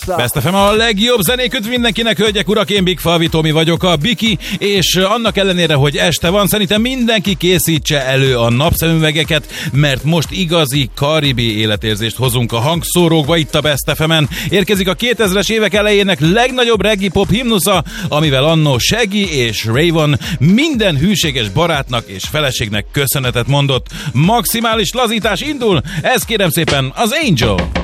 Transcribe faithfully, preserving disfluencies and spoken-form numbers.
Best ef em a legjobb zenéköt mindenkinek, hölgyek, urak, én Big Falvi Tomi vagyok, a Biki, és annak ellenére, hogy este van, szerintem mindenki készítse elő a napszemüvegeket, mert most igazi karibi életérzést hozunk a hangszórókba itt a Best ef emen. Érkezik a kétezres évek elejének legnagyobb reggae pop himnusza, amivel annó Shaggy és Rayvon minden hűséges barátnak és feleségnek köszönetet mondott. Maximális lazítás indul, ez kérem szépen az Angel.